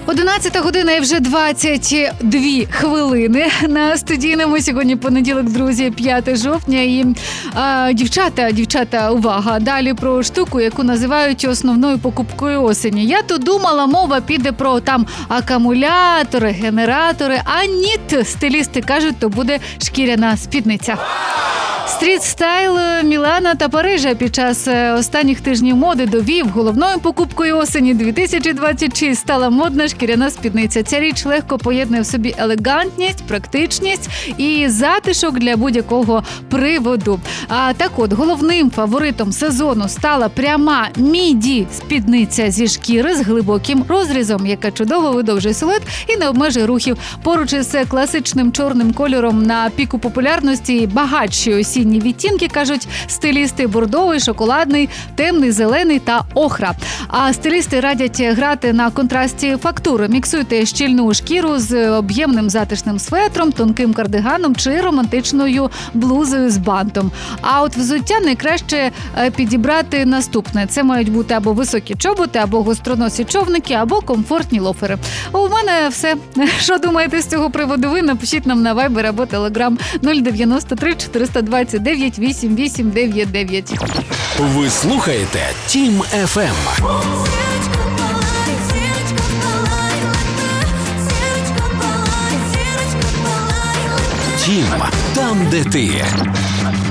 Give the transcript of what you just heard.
11 година і вже 22 хвилини на студійному. Сьогодні понеділок, друзі, 5 жовтня. І дівчата, увага, далі про штуку, яку називають основною покупкою осені. Я тут думала, мова піде про там акумулятори, генератори, а ні, стилісти кажуть, то буде шкіряна спідниця. Стріт-стайл Мілана та Парижа під час останніх тижнів моди довів, головною покупкою осені 2026 стала модна шкіряна спідниця. Ця річ легко поєднує в собі елегантність, практичність і затишок для будь-якого приводу. Так от, головним фаворитом сезону стала пряма міді-спідниця зі шкіри з глибоким розрізом, яка чудово видовжує силует і не обмежує рухів. Поруч із класичним чорним кольором на піку популярності багатші осінні відтінки, кажуть стилісти, бордовий, шоколадний, темний, зелений та охра. А стилісти радять грати на контрасті фактури. Міксуйте щільну шкіру з об'ємним затишним светром, тонким кардиганом чи романтичною блузою з бантом. А от взуття найкраще підібрати наступне. Це мають бути або високі чоботи, або гостроносі човники, або комфортні лофери. У мене все. Що думаєте з цього приводу ви? Напишіть нам на Viber або Telegram 093 429 8899. Ви слухаєте Тім FM. Тім, там, де ти.